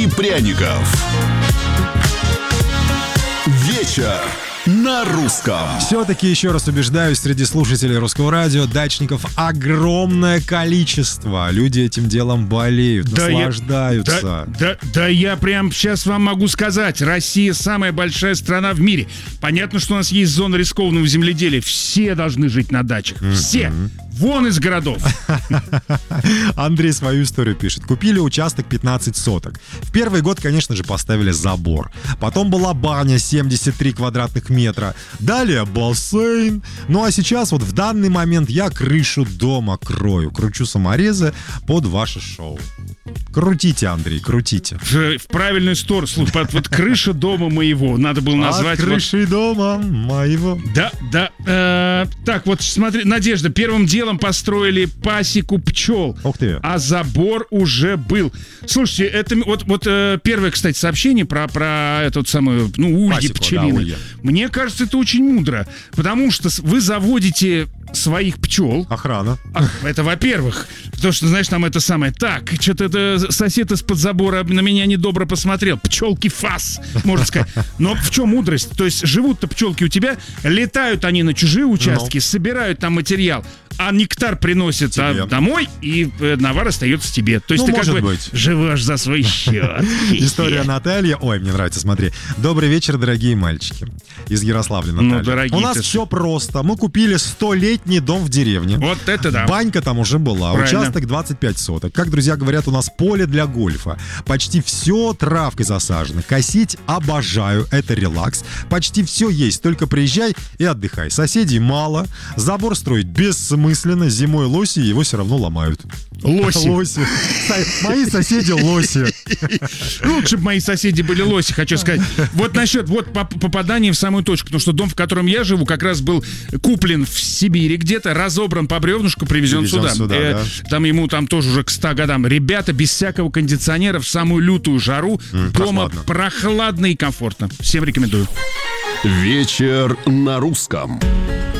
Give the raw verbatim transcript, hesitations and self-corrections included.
и пряников. Вечер на русском. Все-таки еще раз убеждаюсь, среди слушателей русского радио дачников огромное количество. Люди этим делом болеют, да наслаждаются. Я, да, да, да я прям сейчас вам могу сказать, Россия самая большая страна в мире. Понятно, что у нас есть зона рискованного земледелия. Все должны жить на дачах. Все. Вон из городов. Андрей свою историю пишет. Купили участок пятнадцать соток. В первый год, конечно же, поставили забор. Потом была баня семьдесят три квадратных метра. Далее бассейн. Ну а сейчас вот в данный момент я крышу дома крою. Кручу саморезы под ваше шоу. Крутите, Андрей, крутите. В, в правильную сторону. Слушай, под, вот крыша дома моего. Надо было назвать... Под крышей вот... дома моего. Да, да. Э, так, вот смотри, Надежда, первым делом построили пасеку пчел. Ух ты. А забор уже был. Слушайте, это вот, вот э, первое, кстати, сообщение про, про эту самую, ну, ульи пчелины. Да, мне кажется, это очень мудро. Потому что вы заводите своих пчел. Охрана. А, это во-первых. Потому что, знаешь, там это самое. Так, что-то это сосед из-под забора на меня недобро посмотрел. Пчелки фас, можно сказать. Но в чем мудрость? То есть живут-то пчелки у тебя, летают они на чужие участки, no. собирают там материал, а нектар приносит а, домой, и навар остается тебе. То есть ну, ты как бы быть. живешь за свой счет. История Натальи. Ой, мне нравится, смотри. Добрый вечер, дорогие мальчики. Из Ярославля, Наталья. Ну, дорогие, у нас все просто. Мы купили столетний дом в деревне. Вот это да. Банька там уже была. Правильно. Участок двадцать пять соток. Как друзья говорят, у нас поле для гольфа. Почти все травкой засажено. Косить обожаю. Это релакс. Почти все есть. Только приезжай и отдыхай. Соседей мало. Забор строить бессмысленно. Зимой лоси его все равно ломают. Лоси. Лоси. Мои соседи лоси. Лучше бы мои соседи были лоси, хочу сказать. Вот насчет вот попадания в самую точку. Потому что дом, в котором я живу, как раз был куплен в Сибири где-то, разобран по бревнышку, привезен, привезен сюда. сюда э, да. Там ему там тоже уже к ста годам. Ребята без всякого кондиционера в самую лютую жару. Mm, дома прохладно. прохладно и комфортно. Всем рекомендую. Вечер на русском.